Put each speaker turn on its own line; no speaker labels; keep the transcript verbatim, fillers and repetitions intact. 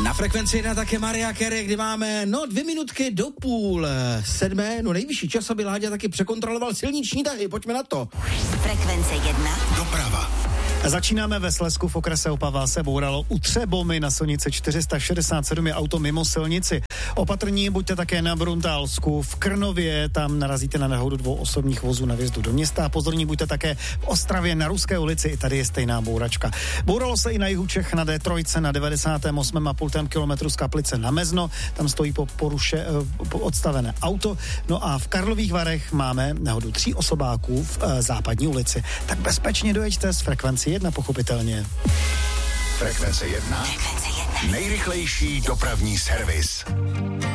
Na frekvenci jedna také Mariah Carey, kdy máme, no, dvě minutky do půl sedmé, no nejvyšší čas, aby Láďa taky překontroloval silniční tahy, pojďme na to.
Frekvence jedna.
Doprava.
Začínáme ve Slezsku v okrese Opava se bouralo u Třebomy na silnici čtyři sta šedesát sedm je auto mimo silnici. Opatrní buďte také na Bruntálsku, v Krnově, tam narazíte na nehodu dvou osobních vozů na vjezdu do města. Pozorní buďte také v Ostravě na Ruské ulici, i tady je stejná bouračka. Bouralo se i na jihu Čech na D tři na devadesátém osmém a půl kilometru z Kaplice na Mezno, tam stojí po poruše po odstavené auto. No a v Karlových Varech máme nehodu tří osobáků v e, západní ulici. Tak bezpečně dojeďte z frekvenci jedna, pochopitelně.
Frekvence jedna.
Frekvence jedna.
Nejrychlejší dopravní servis.